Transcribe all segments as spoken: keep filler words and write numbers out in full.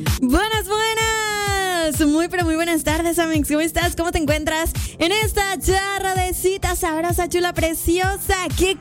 Buenas, buenas. Muy, pero muy buenas tardes, Amix. ¿Cómo estás? ¿Cómo te encuentras en esta charradecita sabrosa, chula, preciosa? ¿Qué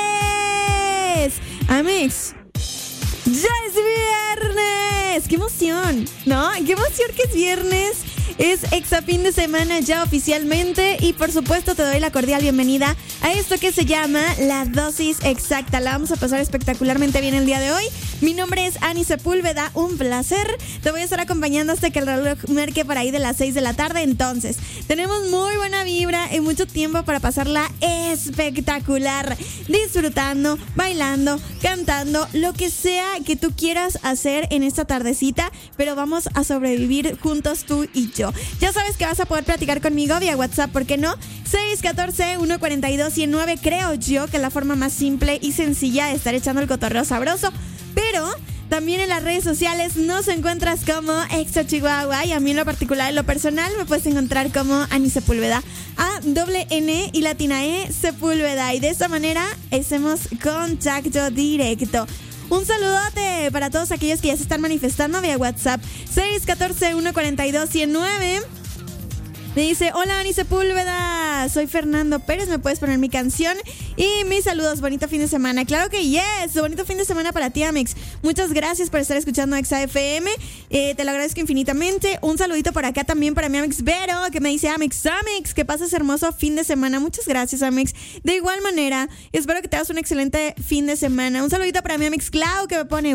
crees? Amix, ¡ya es viernes! ¡Qué emoción! ¿No? ¡Qué emoción que es viernes! Es exa fin de semana ya oficialmente y por supuesto te doy la cordial bienvenida a esto que se llama La Dosis Exacta. La vamos a pasar espectacularmente bien el día de hoy. Mi nombre es Ani Sepúlveda, un placer. Te voy a estar acompañando hasta que el reloj marque por ahí de las seis de la tarde. Entonces, tenemos muy buena vibra y mucho tiempo para pasarla espectacular. Disfrutando, bailando, cantando, lo que sea que tú quieras hacer en esta tardecita, pero vamos a sobrevivir juntos tú y yo. Ya sabes que vas a poder platicar conmigo vía WhatsApp, ¿por qué no? seis uno cuatro, uno cuatro dos, uno cero nueve. Creo yo que es la forma más simple y sencilla de estar echando el cotorreo sabroso. Pero también en las redes sociales nos encuentras como Exa Chihuahua y a mí en lo particular, en lo personal, me puedes encontrar como Ani Sepúlveda. A, doble N y latina E, Sepúlveda. Y de esta manera hacemos contacto directo. Un saludote para todos aquellos que ya se están manifestando vía WhatsApp. seis uno cuatro, uno cuatro dos, uno cero nueve. Me dice, hola Ani Sepúlveda, soy Fernando Pérez, ¿me puedes poner mi canción? Y mis saludos, bonito fin de semana. Claro que yes, bonito fin de semana para ti, Amix. Muchas gracias por estar escuchando Exa F M, eh, te lo agradezco infinitamente. Un saludito por acá también para mi Amix Vero, que me dice, Amix, Amix, que pases hermoso fin de semana. Muchas gracias, Amix. De igual manera, espero que te hagas un excelente fin de semana. Un saludito para mi Amix Clau, que me pone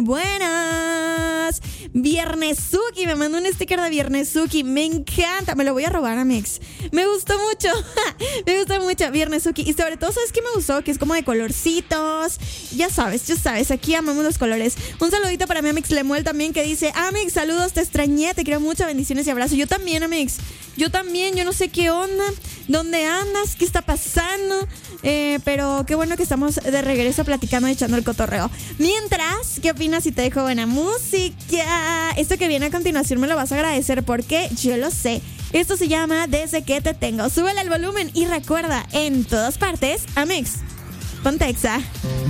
buenas. Viernesuki, me mandó un sticker de Viernesuki, me encanta, me lo voy a robar, Amix. Me gustó mucho, me gustó mucho Viernesuki. Y sobre todo, ¿sabes qué me gustó? Que es como de colorcitos. Ya sabes, ya sabes, aquí amamos los colores. Un saludito para mi Amix Lemuel también, que dice, Amix, saludos, te extrañé, te quiero mucho, bendiciones y abrazos. Yo también, Amix, yo también, yo no sé qué onda, dónde andas, qué está pasando, eh, pero qué bueno que estamos de regreso platicando y echando el cotorreo. Mientras, ¿qué opinas si te dejo buena música? Esto que viene a continuación me lo vas a agradecer porque yo lo sé. Esto se llama Desde que te tengo. Súbele el volumen y recuerda, en todas partes, Amix, ponte Exa.